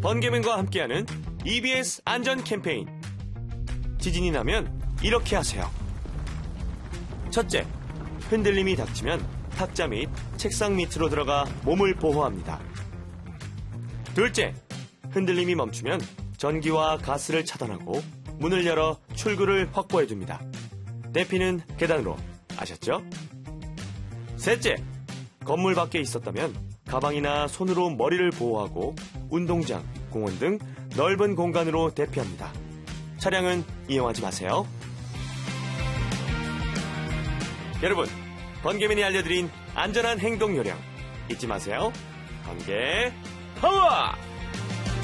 번개맨과 함께하는 EBS 안전 캠페인. 지진이 나면 이렇게 하세요. 첫째, 흔들림이 닥치면 탁자 및 책상 밑으로 들어가 몸을 보호합니다. 둘째, 흔들림이 멈추면 전기와 가스를 차단하고 문을 열어 출구를 확보해줍니다. 대피는 계단으로. 아셨죠? 셋째, 건물 밖에 있었다면 가방이나 손으로 머리를 보호하고 운동장, 공원 등 넓은 공간으로 대피합니다. 차량은 이용하지 마세요. 여러분, 번개맨이 알려드린 안전한 행동 요령 잊지 마세요. 번개 파워!